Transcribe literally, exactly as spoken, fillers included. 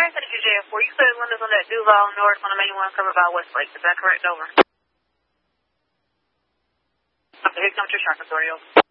Transit to J F four. You said windows on that Duval North on the main one covered by Westlake. Is that correct? Over. Okay, here comes your shark authority. Over.